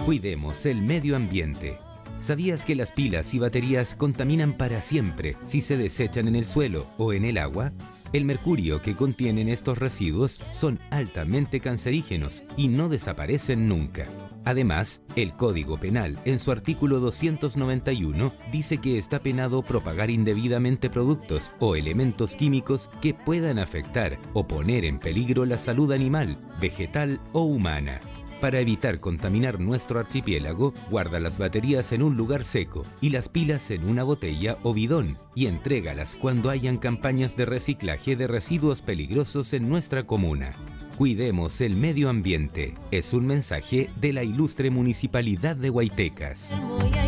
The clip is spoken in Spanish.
Cuidemos el medio ambiente. ¿Sabías que las pilas y baterías contaminan para siempre si se desechan en el suelo o en el agua? El mercurio que contienen estos residuos son altamente cancerígenos y no desaparecen nunca. Además, el Código Penal, en su artículo 291, dice que está penado propagar indebidamente productos o elementos químicos que puedan afectar o poner en peligro la salud animal, vegetal o humana. Para evitar contaminar nuestro archipiélago, guarda las baterías en un lugar seco y las pilas en una botella o bidón y entrégalas cuando hayan campañas de reciclaje de residuos peligrosos en nuestra comuna. Cuidemos el medio ambiente. Es un mensaje de la ilustre Municipalidad de Huaytecas.